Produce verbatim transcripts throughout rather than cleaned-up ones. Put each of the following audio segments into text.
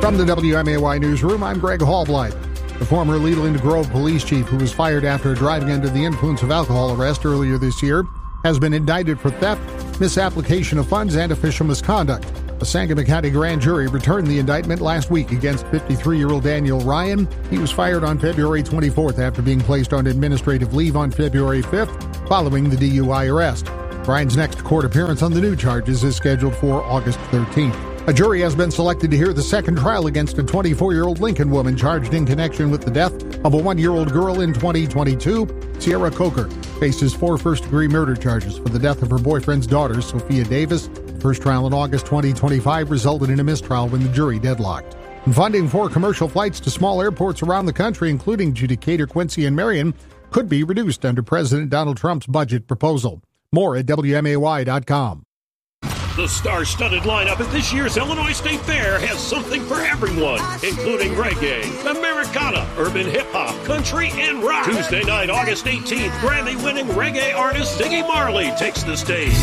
From the W M A Y Newsroom, I'm Greg Hallblight. The former Leland Grove police chief, who was fired after a driving under the influence of alcohol arrest earlier this year, has been indicted for theft, misapplication of funds, and official misconduct. A Sangamon County grand jury returned the indictment last week against fifty-three-year-old Daniel Ryan. He was fired on February twenty-fourth after being placed on administrative leave on February fifth following the D U I arrest. Ryan's next court appearance on the new charges is scheduled for August thirteenth. A jury has been selected to hear the second trial against a twenty-four-year-old Lincoln woman charged in connection with the death of a one-year-old girl in twenty twenty-two. Sierra Coker faces four first-degree murder charges for the death of her boyfriend's daughter, Sophia Davis. The first trial in August twenty twenty-five resulted in a mistrial when the jury deadlocked. And funding for commercial flights to small airports around the country, including Decatur, Quincy, and Marion, could be reduced under President Donald Trump's budget proposal. More at W M A Y dot com. The star-studded lineup at this year's Illinois State Fair has something for everyone, including reggae, Americana, urban hip-hop, country, and rock. Tuesday night, August eighteenth, Grammy-winning reggae artist Ziggy Marley takes the stage.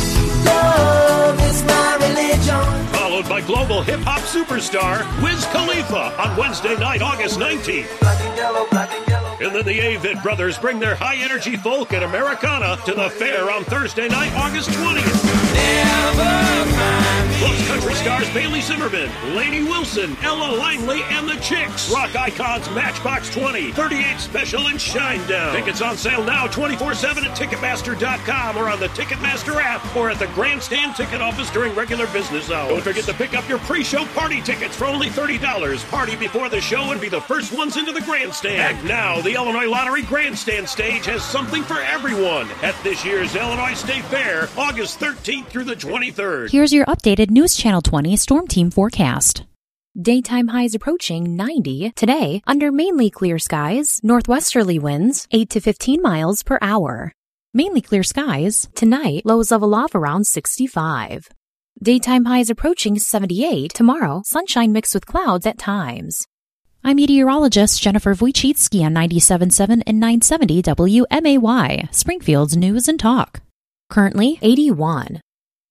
Love is my religion. Followed by global hip-hop superstar Wiz Khalifa on Wednesday night, August nineteenth. Black and yellow, black and yellow. And then the Avett Brothers bring their high-energy folk and Americana to the fair on Thursday night, August twentieth. Never Plus country stars Bailey Zimmerman, Lainey Wilson, Ella Langley, and the Chicks. Rock icons Matchbox twenty, thirty-eight Special, and Shinedown. Tickets on sale now twenty-four seven at Ticketmaster dot com or on the Ticketmaster app or at the Grandstand ticket office during regular business hours. Don't forget to pick up your pre-show party tickets for only thirty dollars. Party before the show and be the first ones into the Grandstand. And now the Illinois Lottery Grandstand stage has something for everyone at this year's Illinois State Fair, August thirteenth through the twenty-third. Here's your updated News Channel twenty Storm Team forecast. Daytime highs approaching ninety. Today, under mainly clear skies, northwesterly winds eight to fifteen miles per hour. Mainly clear skies. Tonight, lows level off around sixty-five. Daytime highs approaching seventy-eight. Tomorrow, sunshine mixed with clouds at times. I'm meteorologist Jennifer Wojcicki on ninety-seven point seven and nine seventy W M A Y, Springfield's News and Talk. Currently eighty-one.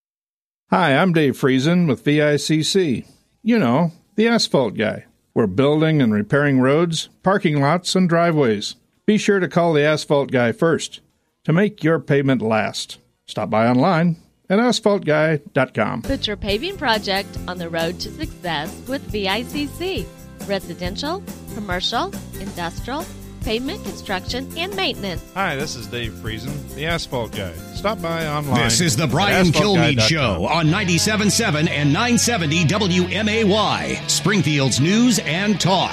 Hi, I'm Dave Friesen with V I C C. You know, the asphalt guy. We're building and repairing roads, parking lots, and driveways. Be sure to call the asphalt guy first to make your pavement last. Stop by online at asphalt guy dot com. Put your paving project on the road to success with V I C C. Residential, commercial, industrial, pavement construction, and maintenance. Hi, this is Dave Friesen, the Asphalt Guy. Stop by online. This is the Brian Kilmeade Show on ninety-seven point seven and nine seventy W M A Y, Springfield's News and Talk.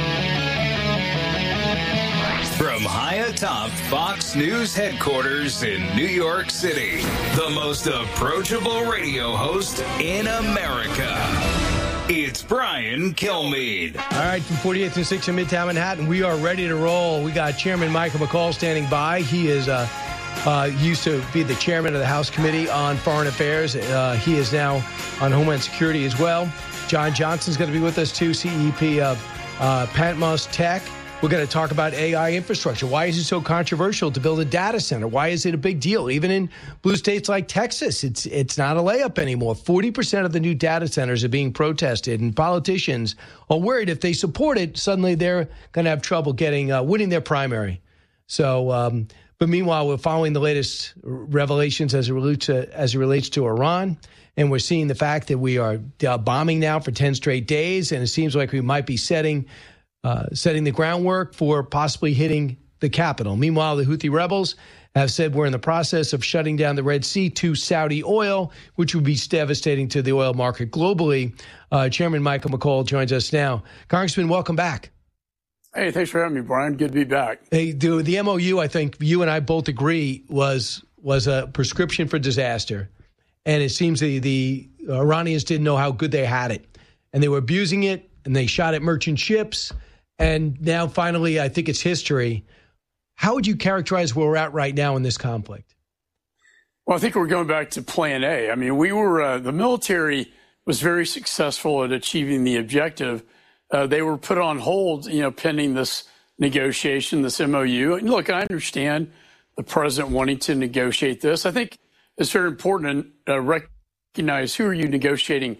From high atop Fox News headquarters in New York City, the most approachable radio host in America. It's Brian Kilmeade. All right, from forty-eighth and sixth in Midtown Manhattan, we are ready to roll. We got Chairman Michael McCaul standing by. He is uh, uh, used to be the chairman of the House Committee on Foreign Affairs. Uh, he is now on Homeland Security as well. John Johnson's going to be with us, too, C E P of uh, Patmos Tech. We're going to talk about A I infrastructure. Why is it so controversial to build a data center? Why is it a big deal? Even in blue states like Texas, it's it's not a layup anymore. forty percent of the new data centers are being protested, and politicians are worried if they support it, suddenly they're going to have trouble getting uh, winning their primary. So, um, but meanwhile, we're following the latest revelations as it relates to, as it relates to Iran. And we're seeing the fact that we are uh, bombing now for ten straight days, and it seems like we might be setting Uh, setting the groundwork for possibly hitting the capital. Meanwhile, the Houthi rebels have said we're in the process of shutting down the Red Sea to Saudi oil, which would be devastating to the oil market globally. Uh, Chairman Michael McCaul joins us now. Congressman, welcome back. Hey, thanks for having me, Brian. Good to be back. Hey, the, the M O U, I think you and I both agree, was was a prescription for disaster. And it seems the, the Iranians didn't know how good they had it. And they were abusing it, and they shot at merchant ships. And now, finally, I think it's history. How would you characterize where we're at right now in this conflict? Well, I think we're going back to Plan A. I mean, we were uh, the military was very successful at achieving the objective. Uh, they were put on hold, you know, pending this negotiation, this M O U. And look, I understand the president wanting to negotiate this. I think it's very important to uh, recognize who are you negotiating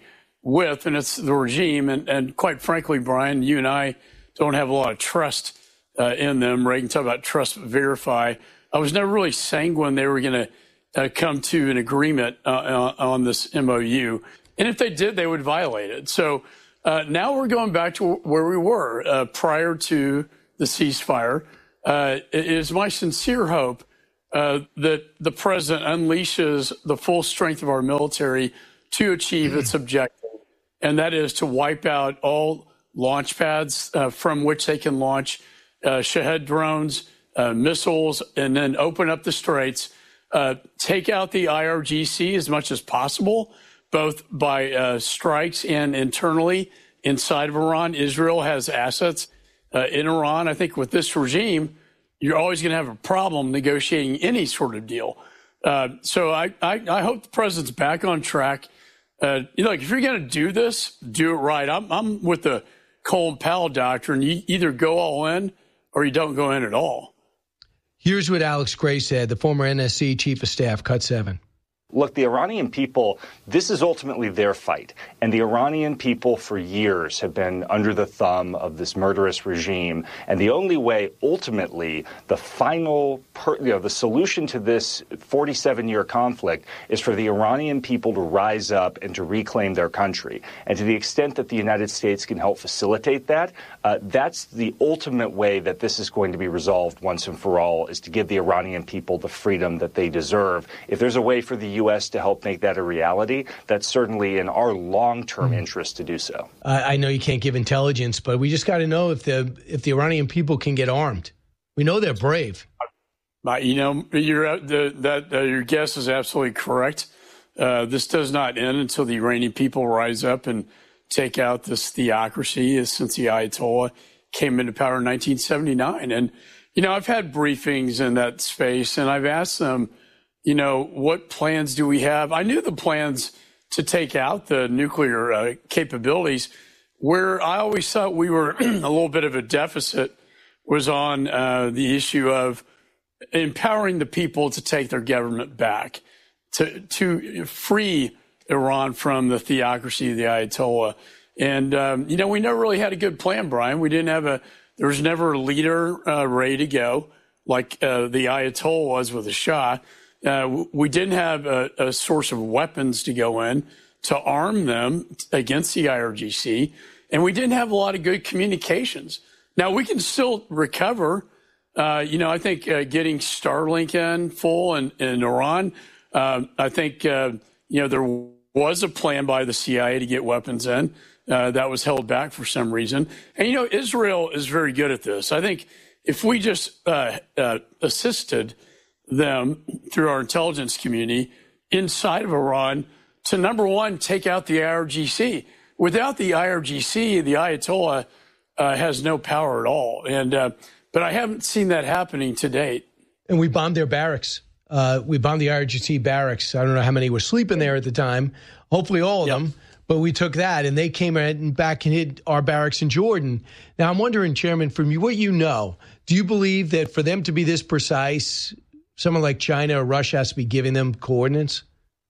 with, and it's the regime. And, and quite frankly, Brian, you and I don't have a lot of trust uh, in them. Reagan talked about trust but verify. I was never really sanguine they were going to uh, come to an agreement uh, on this M O U. And if they did, they would violate it. So uh, now we're going back to where we were uh, prior to the ceasefire. Uh, it is my sincere hope uh, that the president unleashes the full strength of our military to achieve its objective, and that is to wipe out all launch pads uh, from which they can launch uh, Shahed drones, uh, missiles, and then open up the straits, uh, take out the I R G C as much as possible, both by uh, strikes and internally inside of Iran. Israel has assets uh, in Iran. I think with this regime, you're always going to have a problem negotiating any sort of deal. Uh, so I, I, I hope the president's back on track. Uh, you know, like if you're going to do this, do it right. I'm, I'm with the Colin Powell doctrine. You either go all in or you don't go in at all. Here's what Alex Gray said, the former N S C chief of staff, cut seven. Look, the Iranian people, this is ultimately their fight. And the Iranian people for years have been under the thumb of this murderous regime. And the only way, ultimately, the final, per, you know, the solution to this forty-seven-year conflict is for the Iranian people to rise up and to reclaim their country. And to the extent that the United States can help facilitate that, uh, that's the ultimate way that this is going to be resolved once and for all, is to give the Iranian people the freedom that they deserve. If there's a way for the U S to help make that a reality, that's certainly in our long-term mm-hmm. interest to do so. Uh, I know you can't give intelligence, but we just got to know if the if the Iranian people can get armed. We know they're brave. Uh, you know, your the, that uh, your guess is absolutely correct. Uh, this does not end until the Iranian people rise up and take out this theocracy since the Ayatollah came into power in nineteen seventy-nine. And, you know, I've had briefings in that space, and I've asked them, you know, what plans do we have? I knew the plans to take out the nuclear uh, capabilities. Where I always thought we were a little bit of a deficit was on uh, the issue of empowering the people to take their government back, to to free Iran from the theocracy of the Ayatollah. And, um, you know, we never really had a good plan, Brian. We didn't have a, there was never a leader uh, ready to go like uh, the Ayatollah was with the Shah. Uh, we didn't have a, a source of weapons to go in to arm them against the I R G C, and we didn't have a lot of good communications. Now, we can still recover. Uh, you know, I think uh, getting Starlink in full in, in Iran, uh, I think, uh, you know, there was a plan by the C I A to get weapons in. Uh, that was held back for some reason. And, you know, Israel is very good at this. I think if we just uh, uh, assisted them through our intelligence community inside of Iran to, number one, take out the I R G C. Without the I R G C, the Ayatollah uh, has no power at all. And uh, but I haven't seen that happening to date. And we bombed their barracks. Uh, we bombed the I R G C barracks. I don't know how many were sleeping there at the time. Hopefully all of yep. them. But we took that, and they came and back and hit our barracks in Jordan. Now, I'm wondering, Chairman, from you, what you know, do you believe that for them to be this precise, someone like China or Russia has to be giving them coordinates?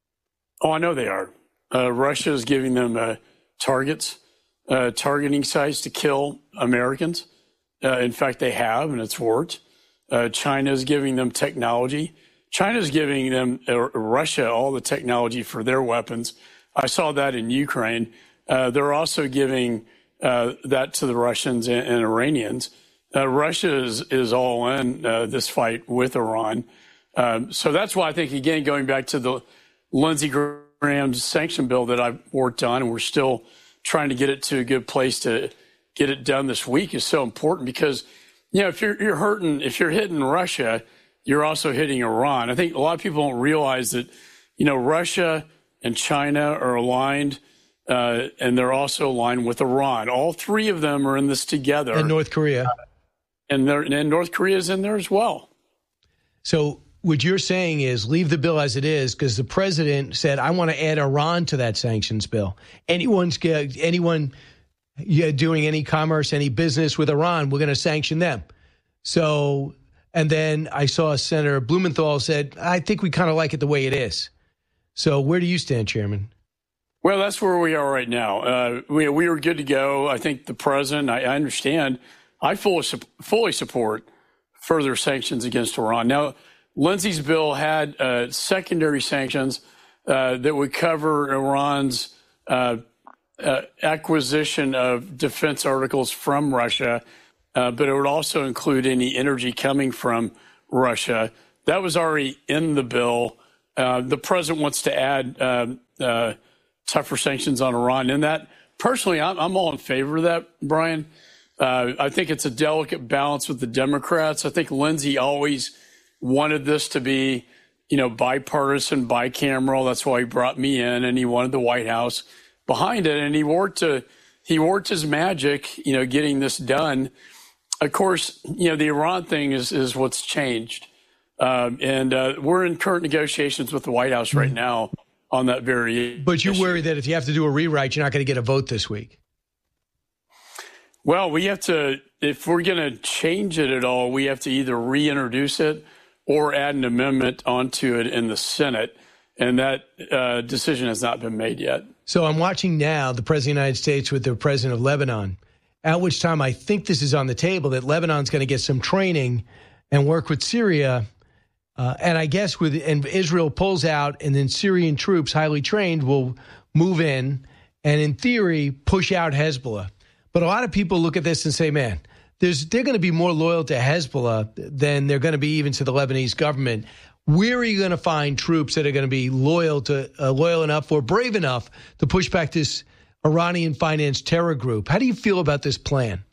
Oh, I know they are. Uh, Russia is giving them uh, targets, uh, targeting sites to kill Americans. Uh, in fact, they have, and it's worked. Uh, China is giving them technology. China is giving them, uh, Russia, all the technology for their weapons. I saw that in Ukraine. Uh, they're also giving uh, that to the Russians and, and Iranians. Uh, Russia is, is all in uh, this fight with Iran. Um, so that's why I think, again, going back to the Lindsey Graham sanction bill that I've worked on, and we're still trying to get it to a good place to get it done this week, is so important because, you know, if you're, you're hurting, if you're hitting Russia, you're also hitting Iran. I think a lot of people don't realize that, you know, Russia and China are aligned, uh, and they're also aligned with Iran. All three of them are in this together. And North Korea. Uh, and, and North Korea is in there as well. So what you're saying is leave the bill as it is because the president said, I want to add Iran to that sanctions bill. Anyone's anyone yeah, doing any commerce, any business with Iran, we're going to sanction them. So, and then I saw Senator Blumenthal said, I think we kind of like it the way it is. So where do you stand, Chairman? Well, that's where we are right now. Uh, we we are good to go. I think the president, I, I understand, I fully fully support further sanctions against Iran. Now, Lindsey's bill had uh, secondary sanctions uh, that would cover Iran's uh, uh, acquisition of defense articles from Russia, uh, but it would also include any energy coming from Russia. That was already in the bill. Uh, the president wants to add uh, uh, tougher sanctions on Iran. And that, personally, I'm, I'm all in favor of that, Brian. Uh, I think it's a delicate balance with the Democrats. I think Lindsey always wanted this to be, you know, bipartisan, bicameral. That's why he brought me in, and he wanted the White House behind it. And he worked to, he worked his magic, you know, getting this done. Of course, you know, the Iran thing is, is what's changed. Um, and uh, we're in current negotiations with the White House right now on that very But you issue. worry that if you have to do a rewrite, you're not going to get a vote this week. Well, we have to, if we're going to change it at all, we have to either reintroduce it or add an amendment onto it in the Senate. And that uh, decision has not been made yet. So I'm watching now the President of the United States with the President of Lebanon, at which time I think this is on the table, that Lebanon's going to get some training and work with Syria. Uh, and I guess with and Israel pulls out, and then Syrian troops, highly trained, will move in and, in theory, push out Hezbollah. But a lot of people look at this and say, man, there's, they're going to be more loyal to Hezbollah than they're going to be even to the Lebanese government. Where are you going to find troops that are going to be loyal to uh, loyal enough or brave enough to push back this Iranian-financed terror group? How do you feel about this plan?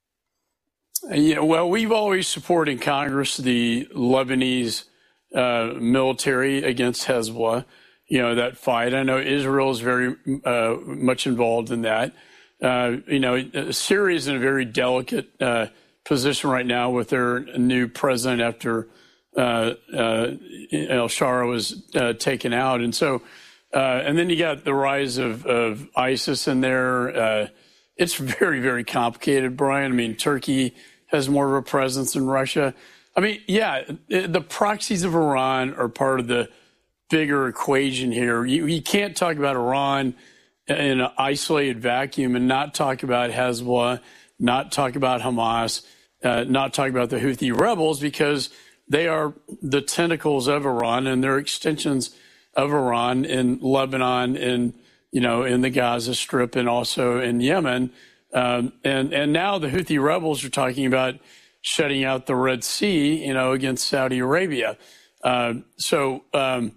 Yeah, well, we've always supported in Congress the Lebanese uh, military against Hezbollah, you know, that fight. I know Israel is very uh, much involved in that. Uh, you know, Syria is in a very delicate uh, position right now with their new president after uh, uh, al-Shara was uh, taken out. And so, uh, and then you got the rise of, of ISIS in there. Uh, it's very, very complicated, Brian. I mean, Turkey has more of a presence in Russia. I mean, yeah, the proxies of Iran are part of the bigger equation here. You, you can't talk about Iran in an isolated vacuum and not talk about Hezbollah, not talk about Hamas, uh, not talk about the Houthi rebels, because they are the tentacles of Iran and they're extensions of Iran in Lebanon, in, you know, in the Gaza Strip, and also in Yemen. Um, and, and now the Houthi rebels are talking about shutting out the Red Sea, you know, against Saudi Arabia. Uh, so um,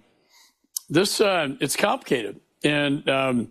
this, uh, it's complicated. And um,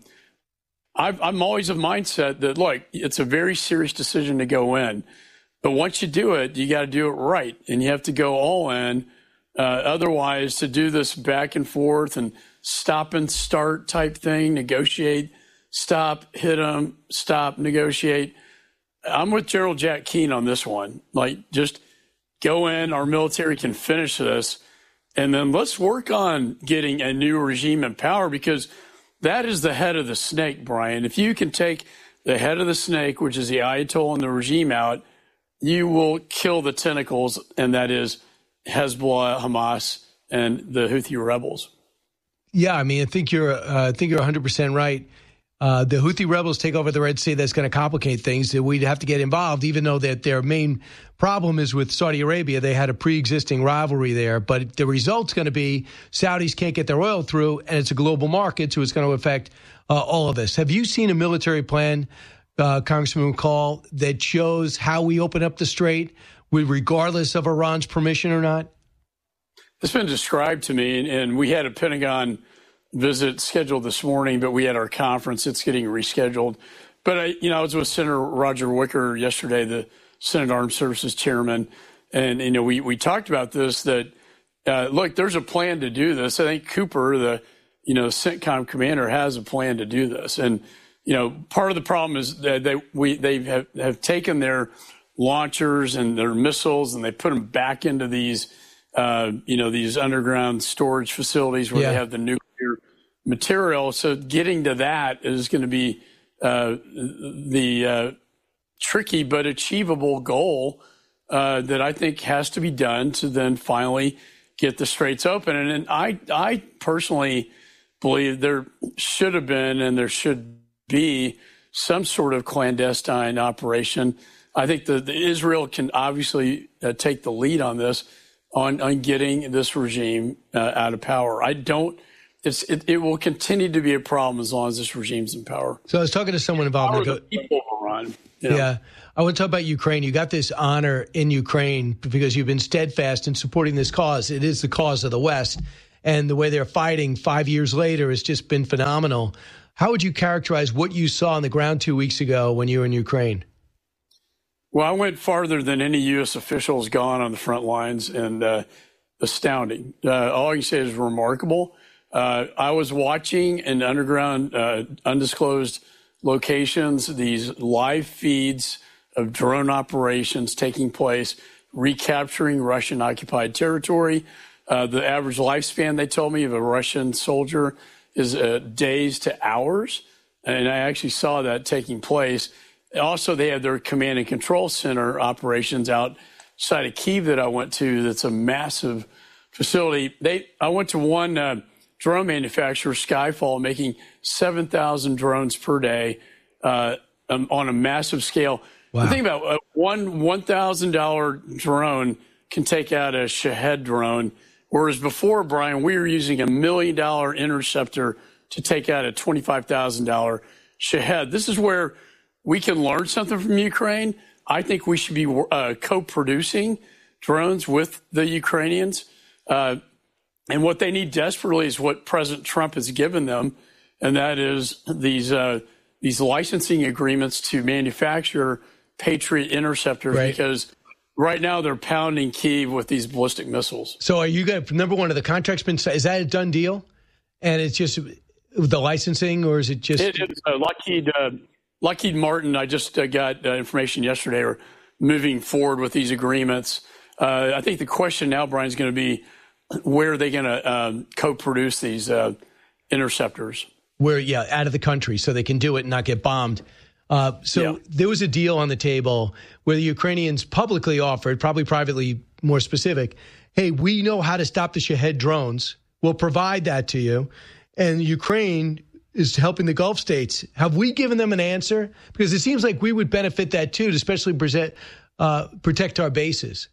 I've, I'm always of mindset that, look, it's a very serious decision to go in. But once you do it, you got to do it right. And you have to go all in. Uh, otherwise, to do this back and forth and stop and start type thing, negotiate, stop, hit them, stop, negotiate. I'm with General Jack Keane on this one. Like, just go in, our military can finish this, and then let's work on getting a new regime in power, because that is the head of the snake, Brian. If you can take the head of the snake, which is the Ayatollah and the regime, out, you will kill the tentacles, and that is Hezbollah, Hamas, and the Houthi rebels. Yeah, I mean, I think you're, uh, I think you're one hundred percent right. Uh, the Houthi rebels take over the Red Sea. That's going to complicate things. That we'd have to get involved, even though that their main problem is with Saudi Arabia. They had a pre-existing rivalry there, but the result's going to be Saudis can't get their oil through, and it's a global market, so it's going to affect uh, all of us. Have you seen a military plan, uh, Congressman McCall, that shows how we open up the strait, regardless of Iran's permission or not? It's been described to me, and we had a Pentagon visit scheduled this morning, but we had our conference. It's getting rescheduled. But, I, you know, I was with Senator Roger Wicker yesterday, the Senate Armed Services Chairman, and, you know, we, we talked about this, that, uh, look, there's a plan to do this. I think Cooper, the, you know, CENTCOM commander, has a plan to do this. And, you know, part of the problem is that they, we, they have, have taken their launchers and their missiles and they put them back into these, uh, you know, these underground storage facilities where yeah. they have the nuclear material. So getting to that is going to be uh, the uh, tricky but achievable goal uh, that I think has to be done to then finally get the straits open. And, and I, I personally believe there should have been and there should be some sort of clandestine operation. I think that Israel can obviously uh, take the lead on this, on, on getting this regime uh, out of power. I don't, it's, it, it will continue to be a problem as long as this regime's in power. So I was talking to someone involved in the, the people of Iran. You know? Yeah. I want to talk about Ukraine. You got this honor in Ukraine because you've been steadfast in supporting this cause. It is the cause of the West. And the way they're fighting five years later has just been phenomenal. How would you characterize what you saw on the ground two weeks ago when you were in Ukraine? Well, I went farther than any U S official has gone on the front lines, and uh, astounding. Uh, all I can say is remarkable. Uh, I was watching in underground, uh, undisclosed locations, these live feeds of drone operations taking place, recapturing Russian-occupied territory. Uh, the average lifespan, they told me, of a Russian soldier is uh, days to hours, and I actually saw that taking place. Also, they have their command and control center operations outside of Kyiv that I went to. That's a massive facility. They, I went to one uh, drone manufacturer, Skyfall, making seven thousand drones per day uh, um, on a massive scale. Wow. Think about uh, one one thousand dollars drone can take out a Shahed drone, whereas before, Brian, we were using a million dollar interceptor to take out a twenty-five thousand dollars Shahed. This is where we can learn something from Ukraine. I think we should be uh, co-producing drones with the Ukrainians. Uh, and what they need desperately is what President Trump has given them, and that is these uh, these licensing agreements to manufacture Patriot interceptors, right, because right now they're pounding Kyiv with these ballistic missiles. So are you going to, number one, are the contracts been, is that a done deal? And it's just the licensing, or is it just? It is uh, Lockheed, uh, Lockheed Martin, I just uh, got uh, information yesterday, are moving forward with these agreements. Uh, I think the question now, Brian, is going to be where are they going to um, co-produce these uh, interceptors? Where, yeah, out of the country so they can do it and not get bombed. Uh, so yeah. There was a deal on the table where the Ukrainians publicly offered, probably privately more specific, hey, we know how to stop the Shahed drones. We'll provide that to you. And Ukraine is helping the Gulf states. Have we given them an answer? Because it seems like we would benefit that too, to especially present, uh, protect our bases.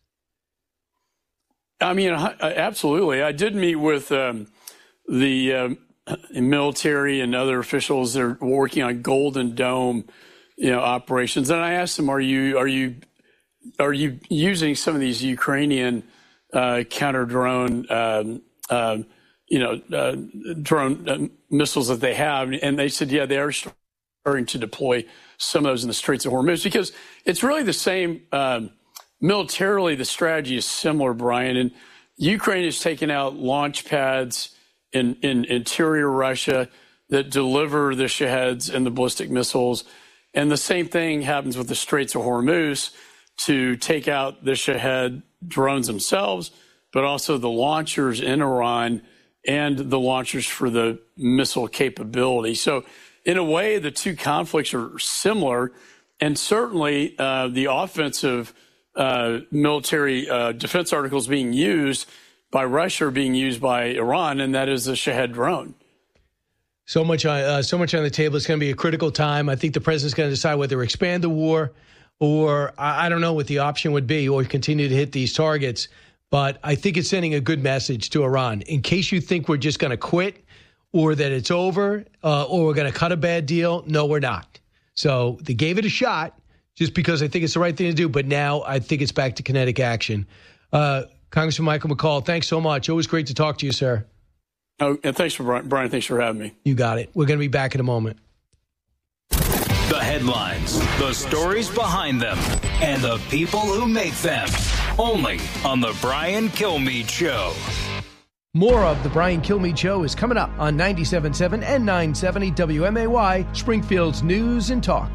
I mean, absolutely. I did meet with um, the um, military and other officials that are working on Golden Dome, you know, operations. And I asked them, are you, are you, are you using some of these Ukrainian uh, counter drone, um, uh, you know, uh, drone uh, missiles that they have? And they said, yeah, they are starting to deploy some of those in the Straits of Hormuz, because it's really the same. Um, militarily, the strategy is similar, Brian. And Ukraine has taken out launch pads in, in interior Russia that deliver the Shaheds and the ballistic missiles. And the same thing happens with the Straits of Hormuz to take out the Shahed drones themselves, but also the launchers in Iran and the launchers for the missile capability. So in a way, the two conflicts are similar. And certainly uh, the offensive uh, military uh, defense articles being used by Russia are being used by Iran, and that is the Shahed drone. So much, uh, so much on the table. It's going to be a critical time. I think the president's going to decide whether to expand the war, or I don't know what the option would be, or continue to hit these targets. But I think it's sending a good message to Iran. In case you think we're just going to quit, or that it's over, uh, or we're going to cut a bad deal, no, we're not. So they gave it a shot just because I think it's the right thing to do. But now I think it's back to kinetic action. Uh, Congressman Michael McCaul, thanks so much. Always great to talk to you, sir. Oh, and thanks for Brian. Brian, thanks for having me. You got it. We're going to be back in a moment. The headlines, the stories behind them, and the people who make them. Only on The Brian Kilmeade Show. More of The Brian Kilmeade Show is coming up on ninety-seven point seven and nine seventy W M A Y, Springfield's News and Talk.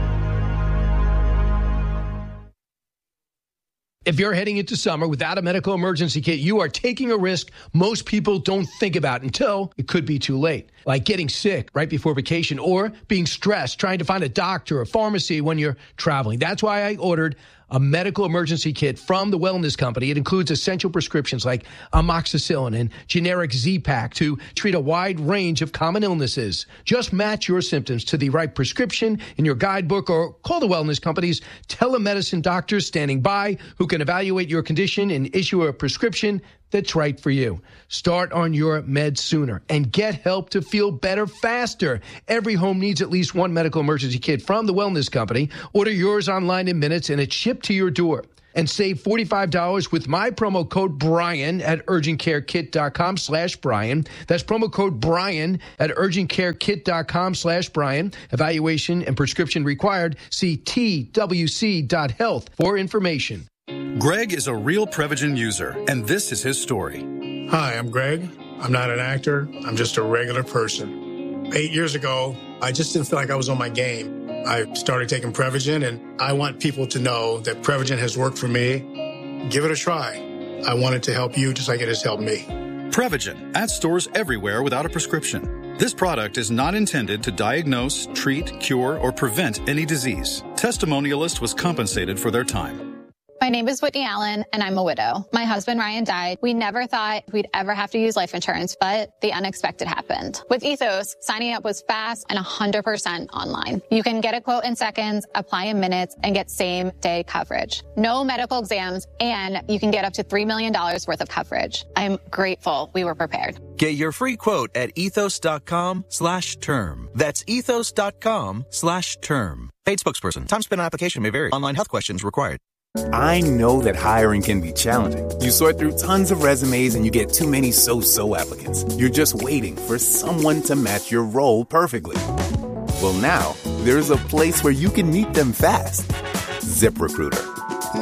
If you're heading into summer without a medical emergency kit, you are taking a risk most people don't think about until it could be too late. Like getting sick right before vacation, or being stressed trying to find a doctor or pharmacy when you're traveling. That's why I ordered a medical emergency kit from the Wellness Company. It includes essential prescriptions like amoxicillin and generic Z-Pak to treat a wide range of common illnesses. Just match your symptoms to the right prescription in your guidebook or call the Wellness Company's telemedicine doctors standing by who can evaluate your condition and issue a prescription that's right for you. Start on your meds sooner and get help to feel better faster. Every home needs at least one medical emergency kit from the Wellness Company. Order yours online in minutes and it's shipped to your door. And save forty-five dollars with my promo code Brian at urgentcarekit.com slash Brian. That's promo code Brian at urgentcarekit.com slash Brian. Evaluation and prescription required. See T W C dot health for information. Greg is a real Prevagen user, and this is his story. Hi, I'm Greg. I'm not an actor. I'm just a regular person. Eight years ago, I just didn't feel like I was on my game. I started taking Prevagen, and I want people to know that Prevagen has worked for me. Give it a try. I want it to help you just like it has helped me. Prevagen, at stores everywhere without a prescription. This product is not intended to diagnose, treat, cure, or prevent any disease. Testimonialist was compensated for their time. My name is Whitney Allen, and I'm a widow. My husband, Ryan, died. We never thought we'd ever have to use life insurance, but the unexpected happened. With Ethos, signing up was fast and one hundred percent online. You can get a quote in seconds, apply in minutes, and get same-day coverage. No medical exams, and you can get up to three million dollars worth of coverage. I'm grateful we were prepared. Get your free quote at ethos.com slash term. That's ethos.com slash term. Paid spokesperson. Time spent on application may vary. Online health questions required. I know that hiring can be challenging. You sort through tons of resumes and you get too many so-so applicants. You're just waiting for someone to match your role perfectly. Well, now, there's a place where you can meet them fast. ZipRecruiter.